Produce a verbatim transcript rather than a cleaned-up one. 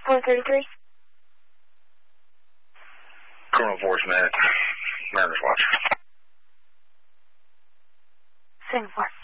four thirty-three. Criminal enforcement, Mariners Watch. Same four.